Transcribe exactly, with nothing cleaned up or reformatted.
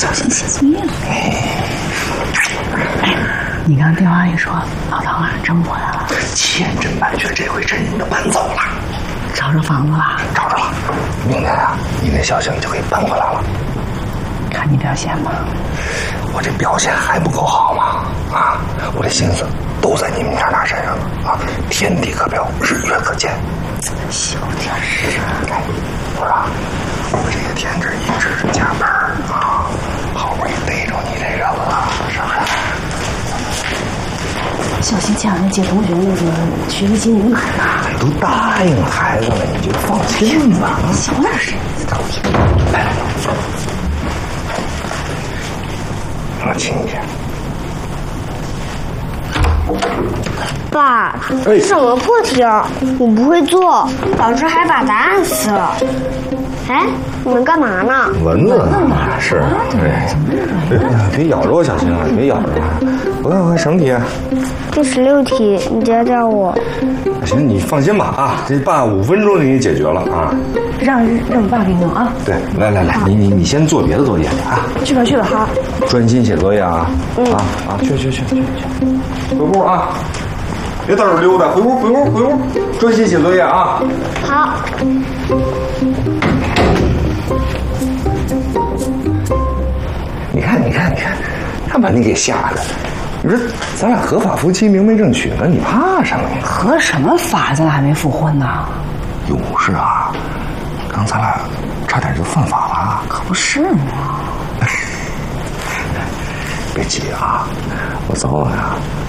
小心写作业了。哎，你刚电话里说老唐啊真回来了， 千真万确，这回真的搬走了， 找着房子了， 找着了。明天啊，你那小星就可以搬回来了。 看你表现吧。 我这表现还不够好吗？啊，我这心思都在你们娘俩身上了啊！天地可表，日月可见。 小点声， 哎，我说，我这些天这一直是加班啊，好不容易逮着你这人了，是不是？ 小新前两天接同学那个学习经理买的， 都答应孩子了，你就放心吧。 小点声，头天。 来来来，我亲一下。 爸，这是什么破题儿？我不会做，老师还把答案撕了。哎，你们干嘛呢？ 蚊子呢？是，对。别咬着我，小青啊，别咬着我。我看我看什么题啊？ 第十六题，你教教我。 行，你放心吧啊，这爸五分钟就给你解决了啊。 让让你爸给你弄啊。 对，来来来，你你你先做别的作业去啊。 去吧去吧，好。 专心写作业啊。 嗯。 啊啊，去去去去去，回屋啊。别到处溜达，回屋回屋回屋，专心写作业啊！ 好。 你看，你看，你看，看把你给吓的！你说咱俩合法夫妻，明媒正娶呢，你怕什么呀？ 合什么法？咱俩还没复婚呢。 有事啊！刚咱俩差点就犯法了。 可不是嘛！ 别急啊，我早晚啊